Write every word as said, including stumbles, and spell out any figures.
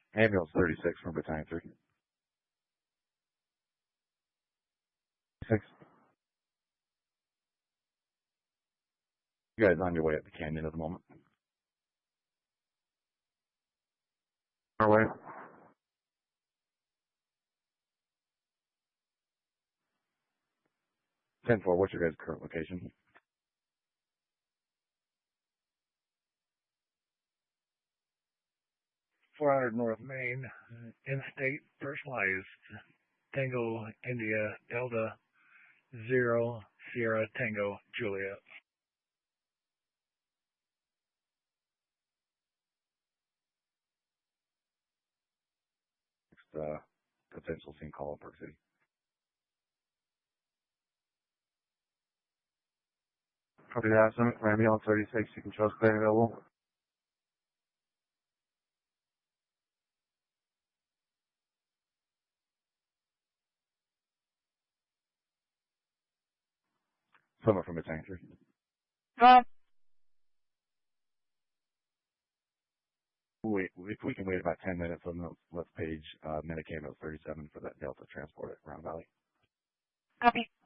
Ambulance thirty-six from Battalion three. Six. You guys on your way up the canyon at the moment. Our way. ten four, what's your guys' current location? four hundred North Main, uh, in-state, personalized, Tango India Delta Zero Sierra Tango Juliet. Next uh, potential scene call in Park City. Copy that, Summit for Ambulance thirty-six, you can show us clear and available. Someone from Battalion three. Uh, Wait, if we can wait about ten minutes, on the, let's page uh, Medicamo thirty-seven for that Delta transport at Round Valley. copy.